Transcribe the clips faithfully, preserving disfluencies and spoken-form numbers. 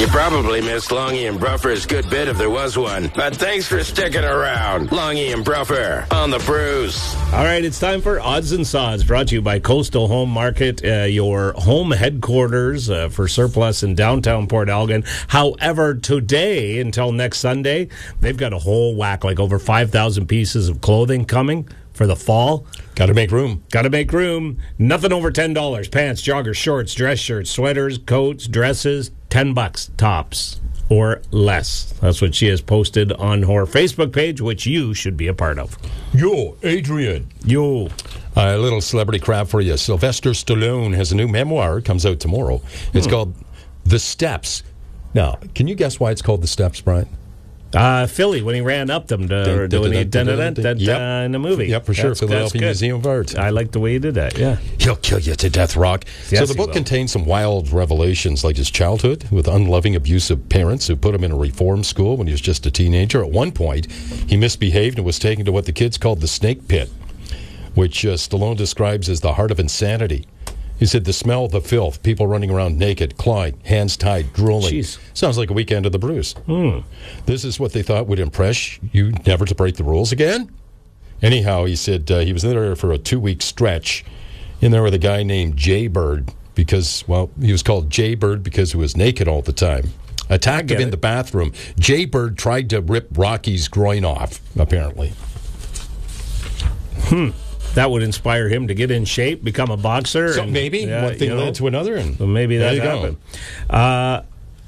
You probably missed Longy and Bruffer's good bit if there was one. But thanks for sticking around. Longy and Bruffer on the Bruce. All right, it's time for Odds and Sods, brought to you by Coastal Home Market, uh, your home headquarters uh, for surplus in downtown Port Elgin. However, today until next Sunday, they've got a whole whack, like over five thousand pieces of clothing coming for the fall. Got to make room. Got to make room. Nothing over ten dollars. Pants, joggers, shorts, dress shirts, sweaters, coats, dresses, ten bucks tops or less. That's what she has posted on her Facebook page, which you should be a part of. Yo, Adrian. Yo. A little celebrity crap for you. Sylvester Stallone has a new memoir. It comes out tomorrow. It's hmm. called The Steps. Now, can you guess why it's called The Steps, Brian? Uh, Philly, when he ran up them to, dun, dun, when he dun, dun, dun, dun, yep. uh, in the movie. Yep, for sure. That's, Philadelphia that's Museum of Art. I like the way he did that, yeah. He'll kill you to death, Rock. Yes, so the book will. contains some wild revelations, like his childhood with unloving, abusive parents who put him in a reform school when he was just a teenager. At one point, he misbehaved and was taken to what the kids called the snake pit, which uh, Stallone describes as the heart of insanity. He said the smell, the filth, people running around naked, clawing, hands tied, drooling. Jeez. Sounds like a weekend of the Bruce. Hmm. This is what they thought would impress you, never to break the rules again? Anyhow, he said uh, he was there for a two-week stretch in there with a guy named Jay Bird because, well, he was called Jay Bird because he was naked all the time. Attacked him in it. the bathroom. Jay Bird tried to rip Rocky's groin off, apparently. Hmm. That would inspire him to get in shape, become a boxer. So and, maybe yeah, one thing you know, led to another, and well, maybe that there you happened. Uh,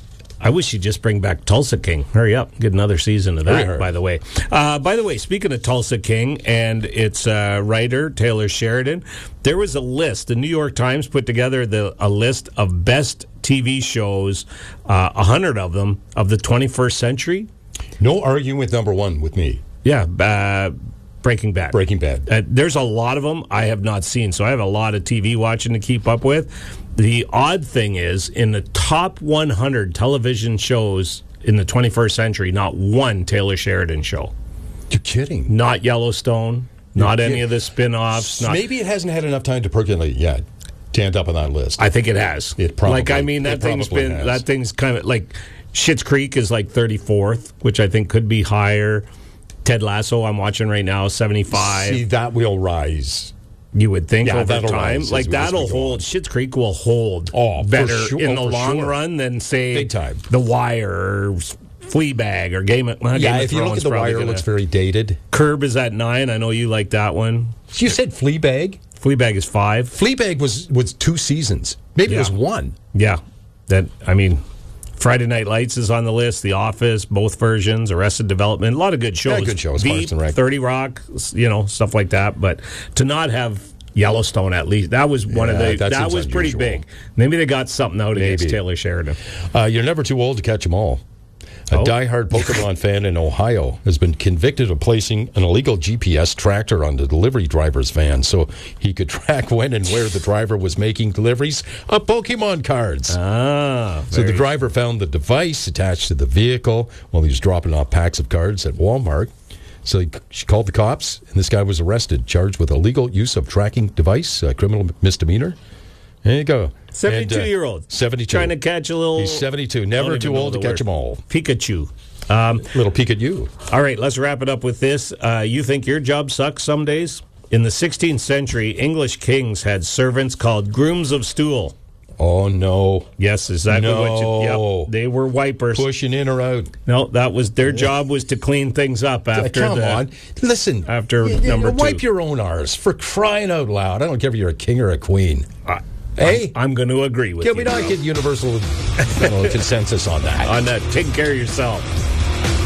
I wish you'd just bring back Tulsa King. Hurry up, get another season of that. By the way, uh, by the way, speaking of Tulsa King and its uh, writer Taylor Sheridan, there was a list. The New York Times put together the a list of best T V shows, uh, a hundred of them of the twenty-first century. No arguing with number one with me. Yeah. Uh, Breaking Bad. Breaking Bad. Uh, there's a lot of them I have not seen, so I have a lot of T V watching to keep up with. The odd thing is, in the top one hundred television shows in the twenty-first century, not one Taylor Sheridan show. You're kidding. Not Yellowstone, You're not kidding. any of the spin-offs. Not, Maybe it hasn't had enough time to percolate yet to end up on that list. I think it has. It probably Like, I mean, that it thing's probably been, has. that thing's kind of like, Schitt's Creek is like thirty-fourth, which I think could be higher. Ted Lasso, I'm watching right now, seventy-five. See, that will rise. You would think Yeah, over that'll time. rise as Like, we- as we that'll go hold. on. Schitt's Creek will hold Oh, for better sure- in oh, the for long sure. run than, say, Big time. The Wire or Fleabag or Game of, well, Yeah, Game of if you look Thrones at The probably Wire, it gonna- looks very dated. Curb is at nine. I know you like that one. You said Fleabag? Fleabag is five. Fleabag was, was two seasons. Maybe Yeah. it was one. Yeah. That, I mean... Friday Night Lights is on the list. The Office, both versions. Arrested Development, a lot of good shows. Yeah, good shows. Veep, Parks and Rec. thirty Rock, you know, stuff like that. But to not have Yellowstone, at least that was one Yeah, of the that that seems was pretty unusual. big. Maybe they got something out against Maybe. Taylor Sheridan. Uh, you're never too old to catch them all. A Oh. diehard Pokemon fan in Ohio has been convicted of placing an illegal G P S tracker on the delivery driver's van so he could track when and where the driver was making deliveries of Pokemon cards. Ah, so the very- driver found the device attached to the vehicle while he was dropping off packs of cards at Walmart. So he, she called the cops, and this guy was arrested, charged with illegal use of tracking device, a criminal misdemeanor. There you go. seventy-two-year-old. And, uh, seventy-two. Trying to catch a little... He's seventy-two. I Never don't too even know old to the catch word. them all. Pikachu. Um, Little peek at you. all right, let's wrap it up with this. Uh, you think your job sucks some days? In the sixteenth century, English kings had servants called grooms of stool. Oh, no. Yes, exactly No. what you... Yep, they were wipers. Pushing in or out. No, that was their job was to clean things up after Come the... on. Listen. after y- y- number wipe two. your own arse for crying out loud. I don't care if you're a king or a queen. Uh, hey? I'm, I'm going to agree with Can you. we not get universal you know, consensus on that? On that, take care of yourself.